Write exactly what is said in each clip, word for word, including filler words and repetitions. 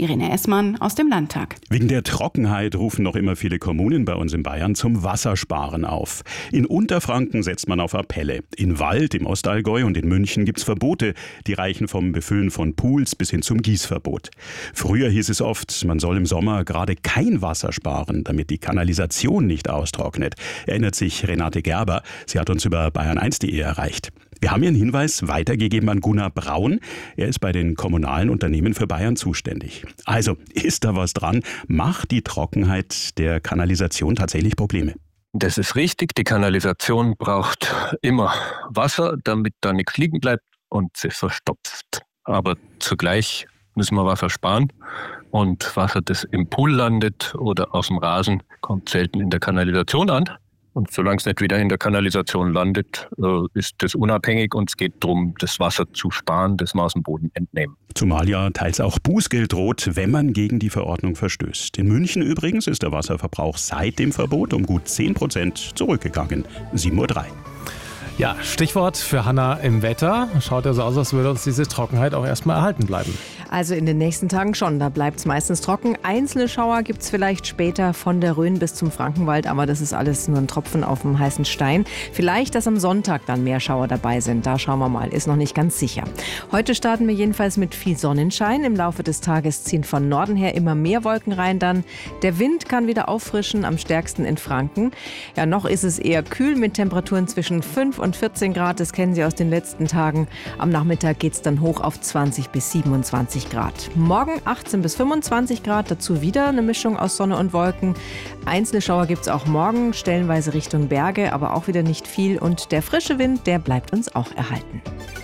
Irene Essmann aus dem Landtag. Wegen der Trockenheit rufen noch immer viele Kommunen bei uns in Bayern zum Wassersparen auf. In Unterfranken setzt man auf Appelle. In Wald, im Ostallgäu und in München gibt's Verbote. Die reichen vom Befüllen von Pools bis hin zum Gießverbot. Früher hieß es oft, man soll im Sommer gerade kein Wasser sparen, damit die Kanalisation nicht austrocknet. Erinnert sich Renate Gerber. Sie hat uns über bayern eins punkt de erreicht. Wir haben Ihren Hinweis weitergegeben an Gunnar Braun. Er ist bei den kommunalen Unternehmen für Bayern zuständig. Also, ist da was dran? Macht die Trockenheit der Kanalisation tatsächlich Probleme? Das ist richtig. Die Kanalisation braucht immer Wasser, damit da nichts liegen bleibt und sie verstopft. Aber zugleich müssen wir Wasser sparen. Und Wasser, das im Pool landet oder aus dem Rasen, kommt selten in der Kanalisation an. Und solange es nicht wieder in der Kanalisation landet, ist das unabhängig und es geht darum, das Wasser zu sparen, das wir aus dem Boden entnehmen. Zumal ja teils auch Bußgeld droht, wenn man gegen die Verordnung verstößt. In München übrigens ist der Wasserverbrauch seit dem Verbot um gut zehn Prozent zurückgegangen. sieben Uhr drei. Ja, Stichwort für Hanna im Wetter. Schaut ja so aus, als würde uns diese Trockenheit auch erstmal erhalten bleiben. Also in den nächsten Tagen schon, da bleibt es meistens trocken. Einzelne Schauer gibt es vielleicht später von der Rhön bis zum Frankenwald, aber das ist alles nur ein Tropfen auf dem heißen Stein. Vielleicht, dass am Sonntag dann mehr Schauer dabei sind, da schauen wir mal, ist noch nicht ganz sicher. Heute starten wir jedenfalls mit viel Sonnenschein. Im Laufe des Tages ziehen von Norden her immer mehr Wolken rein dann. Der Wind kann wieder auffrischen, am stärksten in Franken. Ja, noch ist es eher kühl mit Temperaturen zwischen fünf und vierzehn Grad, das kennen Sie aus den letzten Tagen. Am Nachmittag geht es dann hoch auf zwanzig bis siebenundzwanzig Grad. Morgen achtzehn bis fünfundzwanzig Grad, dazu wieder eine Mischung aus Sonne und Wolken. Einzelne Schauer gibt es auch morgen, stellenweise Richtung Berge, aber auch wieder nicht viel. Und der frische Wind, der bleibt uns auch erhalten.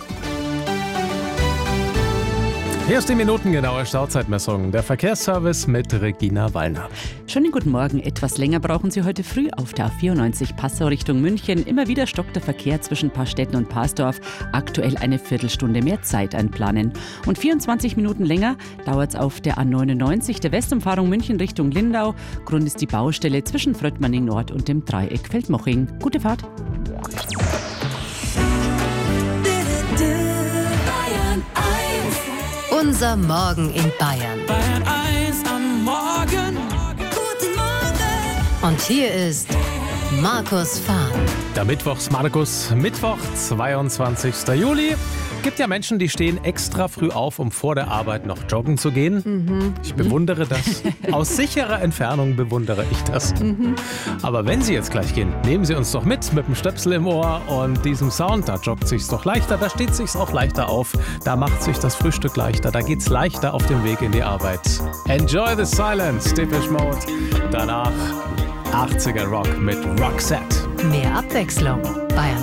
Hier ist die minutengenaue Stauzeitmessung. Der Verkehrsservice mit Regina Wallner. Schönen guten Morgen. Etwas länger brauchen Sie heute früh auf der A vierundneunzig Passau Richtung München. Immer wieder stockt der Verkehr zwischen Paarstetten und Parsdorf. Aktuell eine Viertelstunde mehr Zeit einplanen. Und vierundzwanzig Minuten länger dauert es auf der A neunundneunzig, der Westumfahrung München Richtung Lindau. Grund ist die Baustelle zwischen Fröttmanning Nord und dem Dreieck Feldmoching. Gute Fahrt. Unser Morgen in Bayern. Bayern eins am Morgen. Guten Morgen. Und hier ist Markus Fahren. Der Mittwochs-Markus, Mittwoch, zweiundzwanzigster Juli. Gibt ja Menschen, die stehen extra früh auf, um vor der Arbeit noch joggen zu gehen. Mhm. Ich bewundere das. Aus sicherer Entfernung bewundere ich das. Mhm. Aber wenn Sie jetzt gleich gehen, nehmen Sie uns doch mit, mit dem Stöpsel im Ohr und diesem Sound. Da joggt sich's doch leichter, da steht sich's auch leichter auf. Da macht sich das Frühstück leichter, da geht's leichter auf dem Weg in die Arbeit. Enjoy the silence, Depeche Mode. Danach achtziger Rock mit Roxette. Mehr Abwechslung. Bayern